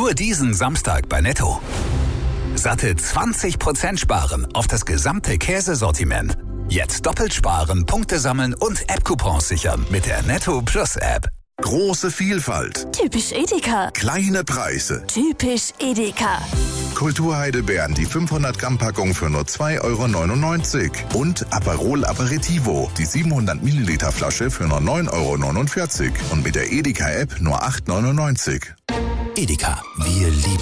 Nur diesen Samstag bei Netto. Satte 20% sparen auf das gesamte Käsesortiment. Jetzt doppelt sparen, Punkte sammeln und App-Coupons sichern mit der Netto Plus App. Große Vielfalt. Typisch Edeka. Kleine Preise. Typisch Edeka. Kulturheidelbeeren, die 500 Gramm Packung für nur 2,99 € und Aperol Aperitivo, die 700 Milliliter Flasche für nur 9,49 € und mit der Edeka App nur 8,99 €. Edeka, wir lieben